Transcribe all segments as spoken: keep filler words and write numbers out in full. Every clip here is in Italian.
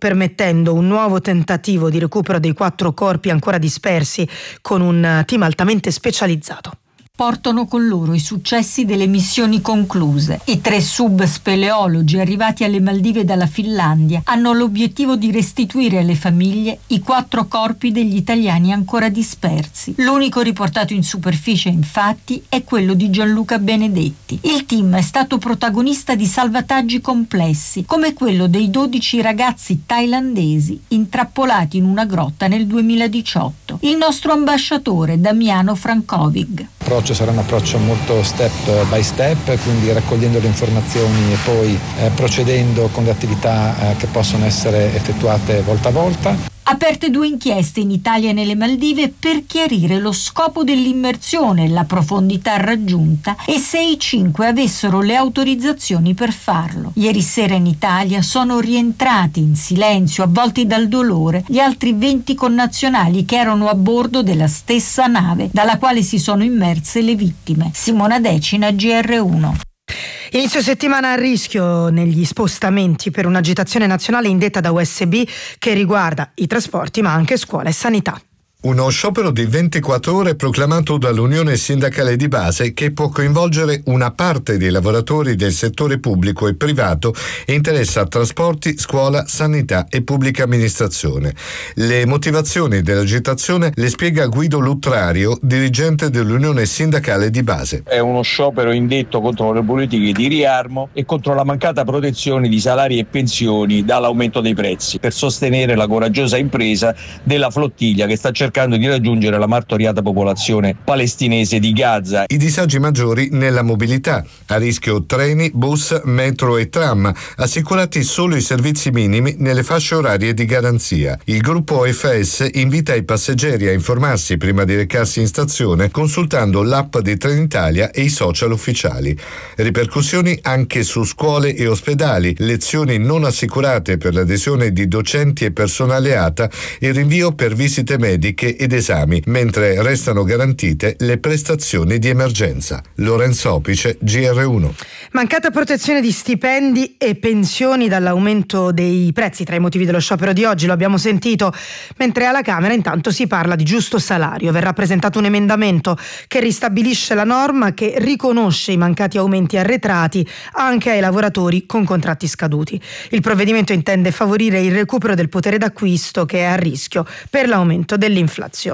permettendo un nuovo tentativo di recupero dei quattro corpi ancora dispersi con un team altamente specializzato. Portano con loro i successi delle missioni concluse. I tre subspeleologi arrivati alle Maldive dalla Finlandia hanno l'obiettivo di restituire alle famiglie i quattro corpi degli italiani ancora dispersi. L'unico riportato in superficie, infatti, è quello di Gianluca Benedetti. Il team è stato protagonista di salvataggi complessi, come quello dei dodici ragazzi thailandesi intrappolati in una grotta nel duemiladiciotto. Il nostro ambasciatore Damiano Frankovic. L'approccio sarà un approccio molto step by step, quindi raccogliendo le informazioni e poi eh, procedendo con le attività eh, che possono essere effettuate volta a volta. Aperte due inchieste in Italia e nelle Maldive per chiarire lo scopo dell'immersione, la profondità raggiunta e se i cinque avessero le autorizzazioni per farlo. Ieri sera in Italia sono rientrati in silenzio, avvolti dal dolore, gli altri venti connazionali che erano a bordo della stessa nave dalla quale si sono immerse le vittime. Simona Decina, G R uno. Inizio settimana a rischio negli spostamenti per un'agitazione nazionale indetta da U S B che riguarda i trasporti ma anche scuola e sanità. Uno sciopero di ventiquattro ore proclamato dall'Unione Sindacale di Base che può coinvolgere una parte dei lavoratori del settore pubblico e privato e interessa trasporti, scuola, sanità e pubblica amministrazione. Le motivazioni dell'agitazione le spiega Guido Lutrario, dirigente dell'Unione Sindacale di Base. È uno sciopero indetto contro le politiche di riarmo e contro la mancata protezione di salari e pensioni dall'aumento dei prezzi, per sostenere la coraggiosa impresa della flottiglia che sta cercando di raggiungere la martoriata popolazione palestinese di Gaza. I disagi maggiori nella mobilità, a rischio treni, bus, metro e tram, assicurati solo i servizi minimi nelle fasce orarie di garanzia. Il gruppo O F S invita i passeggeri a informarsi prima di recarsi in stazione consultando l'app di Trenitalia e i social ufficiali. Ripercussioni anche su scuole e ospedali, lezioni non assicurate per l'adesione di docenti e personale A T A e rinvio per visite mediche ed esami, mentre restano garantite le prestazioni di emergenza. Lorenzo Opice, G R uno. Mancata protezione di stipendi e pensioni dall'aumento dei prezzi tra i motivi dello sciopero di oggi, lo abbiamo sentito, mentre alla Camera intanto si parla di giusto salario. Verrà presentato un emendamento che ristabilisce la norma che riconosce i mancati aumenti arretrati anche ai lavoratori con contratti scaduti. Il provvedimento intende favorire il recupero del potere d'acquisto che è a rischio per l'aumento dell'inflazione.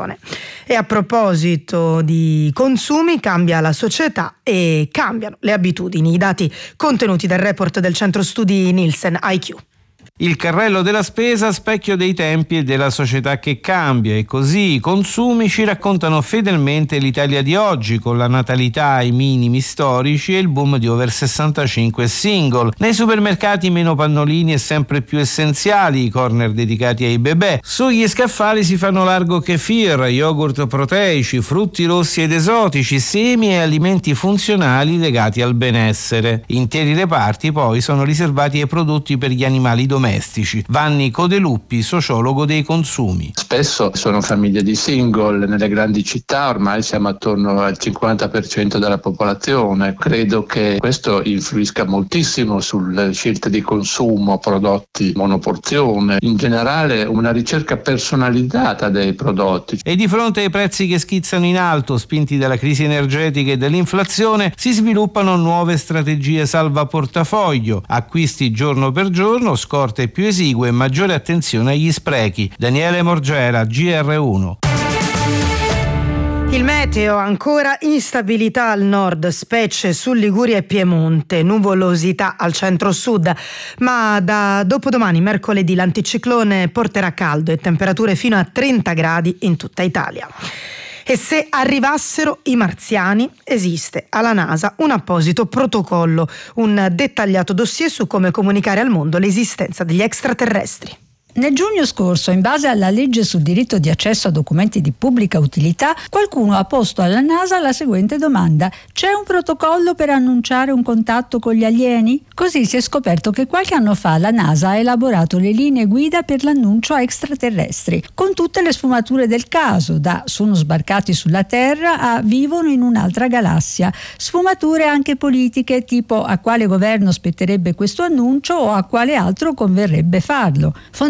E a proposito di consumi, cambia la società e cambiano le abitudini. I dati contenuti dal report del centro studi Nielsen I Q. Il carrello della spesa, specchio dei tempi e della società che cambia, e così i consumi ci raccontano fedelmente l'Italia di oggi, con la natalità ai minimi storici e il boom di over sessantacinque single. Nei supermercati meno pannolini e sempre più essenziali, i corner dedicati ai bebè. Sugli scaffali si fanno largo kefir, yogurt proteici, frutti rossi ed esotici, semi e alimenti funzionali legati al benessere. Interi reparti poi sono riservati ai prodotti per gli animali domestici. Vanni Codeluppi, sociologo dei consumi. Spesso sono famiglie di single, nelle grandi città ormai siamo attorno al cinquanta per cento della popolazione. Credo che questo influisca moltissimo sulle scelte di consumo, prodotti monoporzione, in generale una ricerca personalizzata dei prodotti. E di fronte ai prezzi che schizzano in alto, spinti dalla crisi energetica e dall'inflazione, si sviluppano nuove strategie salva portafoglio, acquisti giorno per giorno, scorte più esigue e maggiore attenzione agli sprechi. Daniele Morgera, G R uno. Il meteo, ancora instabilità al nord, specie su Liguria e Piemonte, nuvolosità al centro-sud, ma da dopodomani, mercoledì, l'anticiclone porterà caldo e temperature fino a trenta gradi in tutta Italia. E se arrivassero i marziani, esiste alla NASA un apposito protocollo, un dettagliato dossier su come comunicare al mondo l'esistenza degli extraterrestri. Nel giugno scorso, in base alla legge sul diritto di accesso a documenti di pubblica utilità, qualcuno ha posto alla NASA la seguente domanda: c'è un protocollo per annunciare un contatto con gli alieni? Così si è scoperto che qualche anno fa la NASA ha elaborato le linee guida per l'annuncio a extraterrestri, con tutte le sfumature del caso, da sono sbarcati sulla Terra a vivono in un'altra galassia, sfumature anche politiche, tipo a quale governo spetterebbe questo annuncio o a quale altro converrebbe farlo.